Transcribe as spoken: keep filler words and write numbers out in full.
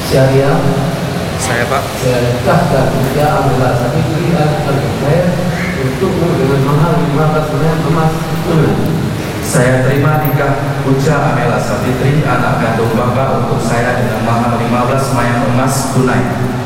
Syariah Saya Pak, saya nikahkan Tia Amela Sabitri Al-Zubair untukmu dengan mahar lima belas gram emas tunai. saya terima nikah Uja Amela Sabitri, anak kandung Bapak, untuk saya dengan mahar lima belas mayang emas tunai.